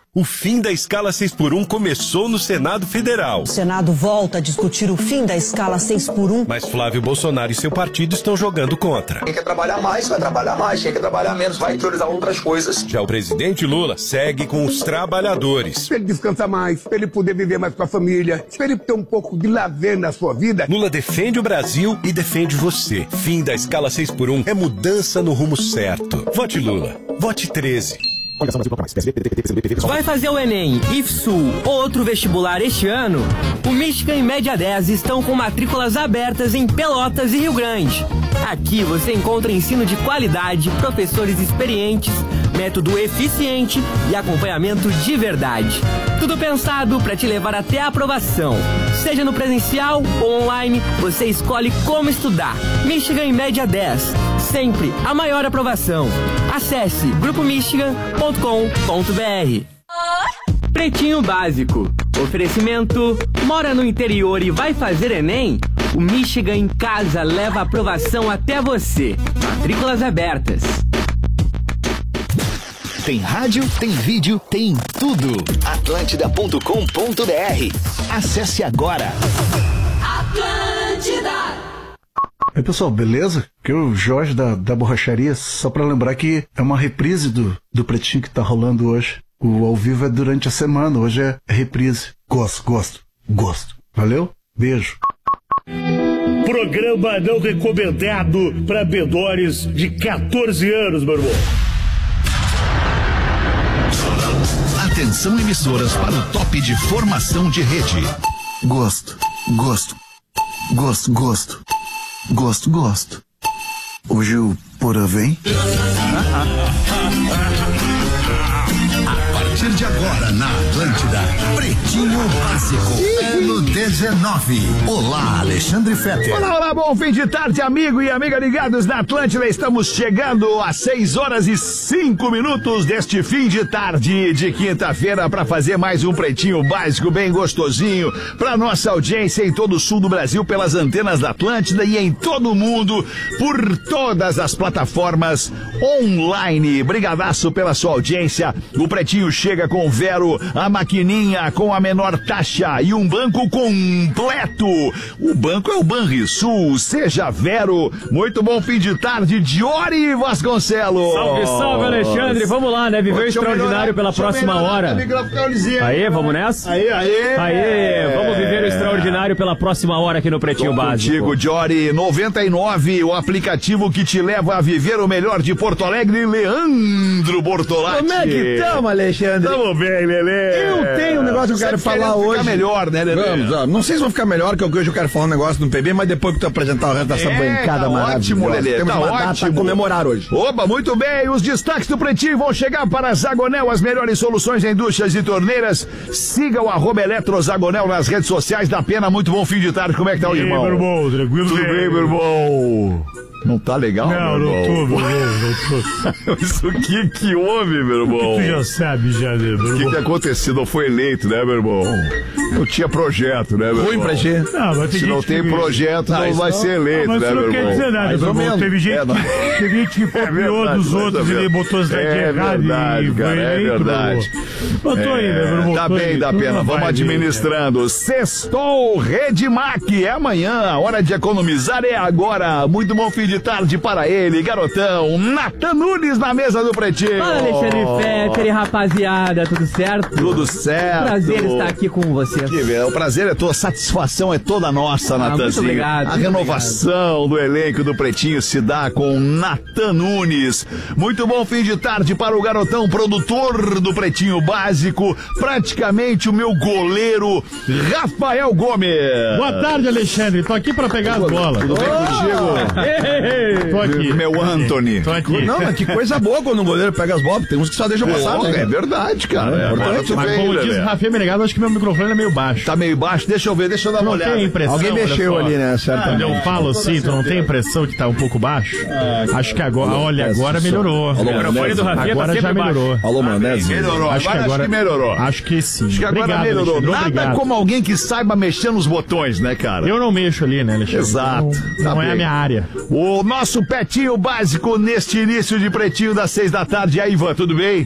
O fim da escala 6x1 começou no Senado Federal. O Senado volta a discutir o fim da escala 6x1. Mas Flávio Bolsonaro e seu partido estão jogando contra. Quem quer trabalhar mais, vai trabalhar mais. Quem quer trabalhar menos, vai priorizar outras coisas. Já o presidente Lula segue com os trabalhadores. Pra ele descansar mais, pra ele poder viver mais com a família, pra ele ter um pouco de lazer na sua vida. Lula defende o Brasil e defende você. Fim da escala 6x1 é mudança no rumo certo. Vote Lula. Vote 13. Vai fazer o Enem, IFSUL ou outro vestibular este ano? O Michigan e Média 10 estão com matrículas abertas em Pelotas e Rio Grande. Aqui você encontra ensino de qualidade, professores experientes, método eficiente e acompanhamento de verdade. Tudo pensado para te levar até a aprovação. Seja no presencial ou online, você escolhe como estudar. Michigan e Média 10. Sempre a maior aprovação. Acesse grupomichigan.com.br. Pretinho Básico. Oferecimento: mora no interior e vai fazer Enem? O Michigan em Casa leva a aprovação até você. Matrículas abertas. Tem rádio, tem vídeo, tem tudo. Atlântida.com.br. Acesse agora. Atlântida. Oi, pessoal, beleza? Aqui é o Jorge da Borracharia. Só pra lembrar que é uma reprise do Pretinho que tá rolando hoje. O ao vivo é durante a semana, hoje é reprise. Gosto. Valeu? Beijo. Programa não recomendado para menores de 14 anos, meu irmão. Atenção, emissoras, para o top de formação de rede. Gosto. Hoje o Porã vem? A partir de agora na Atlântida, Pretinho Básico, ano 19. Olá, Alexandre Fetter. Olá, bom fim de tarde, amigo e amiga ligados na Atlântida. Estamos chegando às 6h05 deste fim de tarde de quinta-feira para fazer mais um Pretinho Básico bem gostosinho para nossa audiência em todo o sul do Brasil pelas antenas da Atlântida e em todo o mundo por todas as plataformas online. Brigadaço pela sua audiência. O Pretinho chega com Vero, a maquininha com a menor taxa e um banco completo. O banco é o Banrisul. Seja Vero. Muito bom fim de tarde, Diori Vasconcelos. Salve, Alexandre. Vamos lá, né? Viver o extraordinário pela próxima hora. Aí, vamos nessa? Aí, vamos viver o extraordinário pela próxima hora aqui no Pretinho Básico. Contigo, Diori. 99, o aplicativo que te leva a viver o melhor de Porto Alegre, Leandro Bortolatti. Como é que tamo, Alexandre? Tamo bem, Lelê. Eu tenho um negócio que eu quero falar hoje. Ficar melhor, né, Lelê? Vamos, ó. Não sei se vão ficar melhor, que hoje eu quero falar um negócio no PB, mas depois que tu apresentar o resto dessa bancada maravilhosa. Ótimo, Lelê. Temos uma data a comemorar hoje. Oba, muito bem. Os destaques do Pretinho vão chegar para Zagonel, as melhores soluções em indústrias e torneiras. Siga o @EletroZagonel nas redes sociais da Pena. Muito bom fim de tarde. Como é que tá o irmão? Meu irmão, tranquilo? Tudo bem, meu irmão? Não tá legal, não, meu irmão? Não tô. Isso que houve, meu irmão? Tu já sabe, já, né, meu irmão? O que aconteceu? Não foi eleito, né, meu irmão? Não tinha projeto, né, meu irmão? Ruim pra ti. Se não tem projeto, não vai ser eleito, né, meu irmão? Mas não quer dizer nada, meu irmão. Teve gente que copiou dos outros e botou as letras erradas. É verdade, cara, é verdade. Botou aí, né, meu irmão? Tá bem, da Pena, vamos administrando. Sextou, Redmac, é amanhã, a hora de economizar é agora. Muito bom fim de tarde para ele, garotão, Natan Nunes na mesa do Pretinho. Fala, Alexandre Fetter e rapaziada, tudo certo? Tudo certo. Prazer estar aqui com vocês. O prazer é tua, a satisfação é toda nossa, Natanzinho. Muito obrigado. A renovação do elenco do Pretinho se dá com Natan Nunes. Muito bom fim de tarde para o garotão produtor do Pretinho Básico, praticamente o meu goleiro, Rafael Gomes. Boa tarde, Alexandre. Tô aqui pra pegar as bolas. Tudo bem contigo? Tô aqui. Meu Anthony. Tô aqui. Não, mas que coisa boa quando o goleiro pega as bolas. Tem uns que só deixam passar, né? É verdade, cara. Mas como diz o Rafinha Menegado, acho que meu microfone é meio baixo. Tá meio baixo? Deixa eu ver, deixa eu dar uma olhada. Tem impressão, alguém mexeu ali, né? Certamente. Eu falo assim, tu não tem impressão que tá um pouco baixo? Acho que agora, olha, melhorou. O microfone do Rafinha agora tá já melhorou. Alô, Manese. Melhorou, acho que melhorou. Acho que sim. Acho que agora obrigado, melhorou. Alexandre, Nada obrigado. como alguém que saiba mexer nos botões, né, cara? Eu não mexo ali, né, Alexandre? Exato. Não é a minha área. O nosso Pretinho Básico neste início de Pretinho das 6 da tarde. E aí, Ivan, tudo bem?